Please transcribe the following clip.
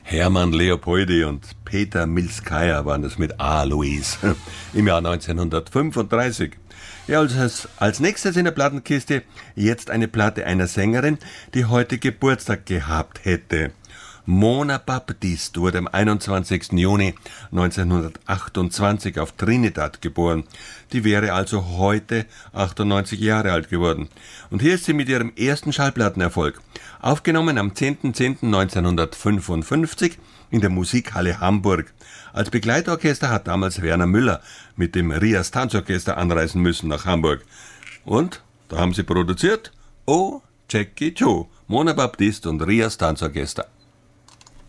Hermann Leopoldi und Peter Milskaya waren das mit Alois im Jahr 1935. Ja, als nächstes in der Plattenkiste jetzt eine Platte einer Sängerin, die heute Geburtstag gehabt hätte. Mona Baptiste wurde am 21. Juni 1928 auf Trinidad geboren. Die wäre also heute 98 Jahre alt geworden. Und hier ist sie mit ihrem ersten Schallplattenerfolg. Aufgenommen am 10.10.1955 in der Musikhalle Hamburg. Als Begleitorchester hat damals Werner Müller mit dem Rias Tanzorchester anreisen müssen nach Hamburg. Und da haben sie produziert Oh Jackie Joe, Mona Baptiste und Rias Tanzorchester.